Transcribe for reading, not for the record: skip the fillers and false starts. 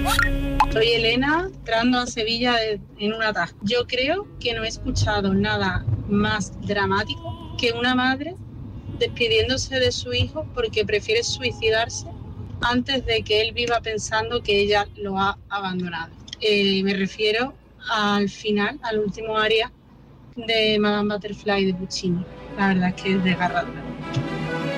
Soy Elena, entrando a Sevilla en un atasco. Yo creo que no he escuchado nada más dramático que una madre despidiéndose de su hijo porque prefiere suicidarse antes de que él viva pensando que ella lo ha abandonado. Me refiero al final, al último área de Madame Butterfly de Puccini. La verdad es que es desgarradora.